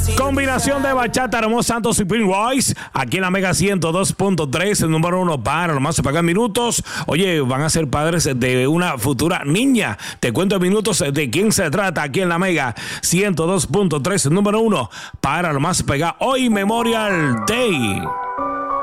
Combinación de bachata, Romeo Santos y Prince Royce, aquí en la Mega 102.3, el número uno para los más se pagan minutos. Oye, van a ser padres de una futura niña. Te cuento en minutos de quién se trata aquí en la Mega 102.3, el número uno para los más se pagan. Hoy Memorial Day.